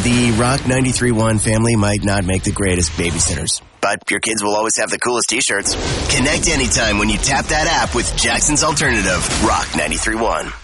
The Rock 93.1 family might not make the greatest babysitters, but your kids will always have the coolest t-shirts. Connect anytime when you tap that app with Jackson's Alternative, Rock 93.1.